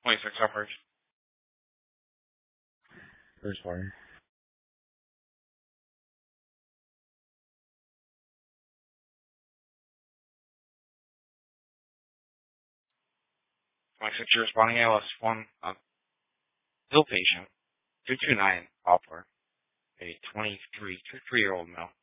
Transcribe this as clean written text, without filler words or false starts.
26 upwards. First one. 26 responding ALS, one pill patient, 229 Poplar, a 23-year-old male.